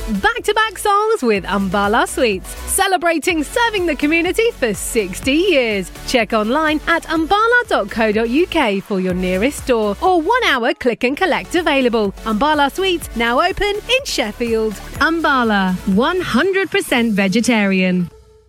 Back-to-back songs with Ambala Sweets, celebrating serving the community for 60 years. Check online at ambala.co.uk for your nearest store or 1 hour click and collect available. Ambala Sweets now open in Sheffield. Ambala, 100% vegetarian.